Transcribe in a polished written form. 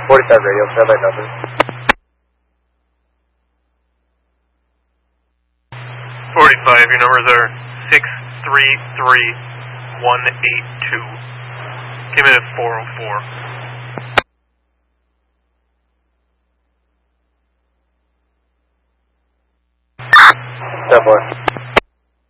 45 radio, stand by number. 45, your numbers are 633182. Came in at 404. Stand by.